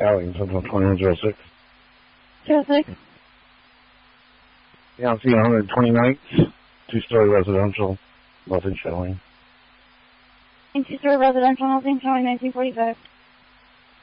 Alley, Central 2106. 06. Beyonce 129th, two-story residential, nothing showing. Two-story residential, nothing showing, 1945.